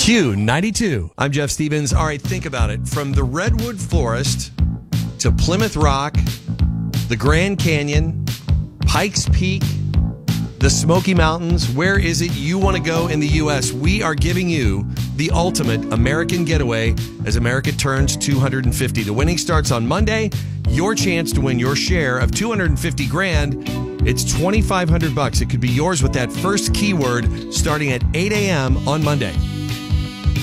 Q92. I'm Jeff Stevens. All right, think about it. From the Redwood Forest to Plymouth Rock, the Grand Canyon, Pikes Peak, the Smoky Mountains, where is it you want to go in the U.S.? We are giving you the ultimate American getaway as America turns 250. The winning starts on Monday. Your chance to win your share of 250 grand. It's $2,500. It could be yours with that first keyword starting at 8 a.m. on Monday.